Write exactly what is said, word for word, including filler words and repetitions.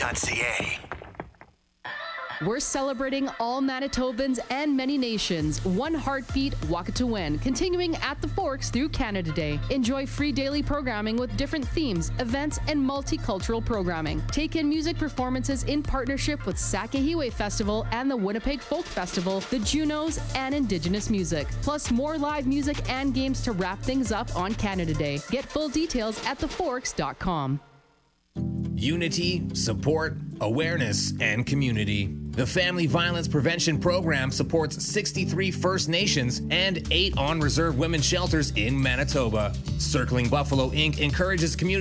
dot c a. We're celebrating all Manitobans and many nations. One heartbeat, Walk It to Win, continuing at the Forks through Canada Day. Enjoy free daily programming with different themes, events, and multicultural programming. Take in music performances in partnership with Sakahiwe Festival and the Winnipeg Folk Festival, the Junos, and Indigenous music. Plus more live music and games to wrap things up on Canada Day. Get full details at the forks dot com. Unity, support, awareness, and community. The Family Violence Prevention Program supports sixty-three First Nations and eight on-reserve women's shelters in Manitoba. Circling Buffalo Incorporated encourages community